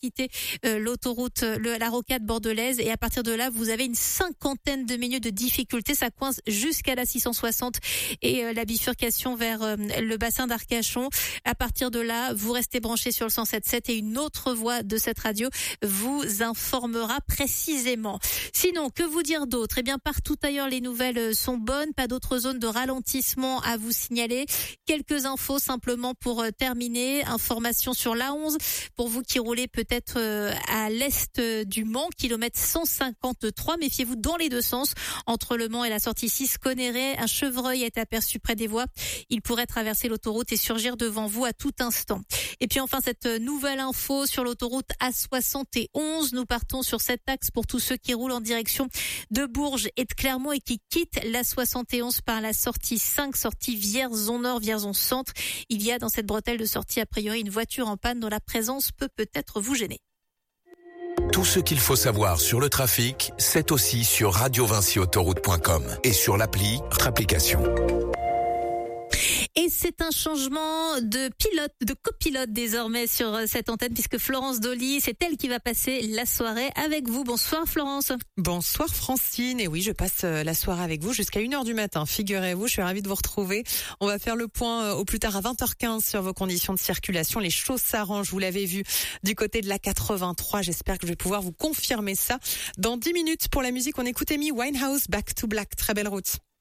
quitter la rocade bordelaise, et à partir de là, vous avez une cinquantaine de minutes de difficulté. Ça coince jusqu'à la 660 et la bifurcation vers le bassin d'Arcachon. À partir de là, vous restez branchés sur le 107.7 et une autre voix de cette radio vous informera précisément. Sinon, que vous dire d'autre? Eh bien, partout ailleurs, les nouvelles sont bonnes. Pas d'autres zones de ralentissement à vous signaler. Quelques infos simplement pour terminer. Information sur l'A11 pour vous qui roulez peut-être à l'est du Mans, kilomètre 153. Méfiez-vous dans les deux sens. Entre le Mans et la sortie 6 Conneré, un chevreuil est aperçu près des voies. Il pourrait traverser l'autoroute et surgir devant vous à tout instant. Et puis enfin, cette nouvelle info sur l'autoroute A71. Nous partons sur cet axe pour tous ceux qui roulent en direction de Bourges et de Clermont et qui quittent l'A71 par la sortie 5, sortie Vierzon-Nord, Vierzon-Centre. Il y a dans cette bretelle de sortie a priori une voiture en panne dont la présence peut peut-être vous gêner. Tout ce qu'il faut savoir sur le trafic, c'est aussi sur radiovincyautoroute.com et sur l'appli, votre application. Et c'est un changement de copilote désormais sur cette antenne, puisque Florence Dolly, c'est elle qui va passer la soirée avec vous. Bonsoir Florence. Bonsoir Francine. Et oui, je passe la soirée avec vous jusqu'à 1h du matin. Figurez-vous, je suis ravie de vous retrouver. On va faire le point au plus tard à 20h15 sur vos conditions de circulation. Les choses s'arrangent, vous l'avez vu, du côté de la 83. J'espère que je vais pouvoir vous confirmer ça. Dans 10 minutes, pour la musique, on écoute Amy Winehouse, Back to Black. Très belle route.